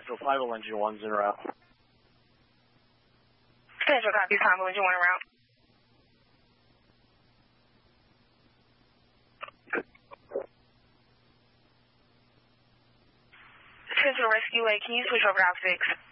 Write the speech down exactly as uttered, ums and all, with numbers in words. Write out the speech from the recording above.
Central five oh engine one's en route. Central copy, five oh engine one en route. Central Rescue eight, can you switch over to op six?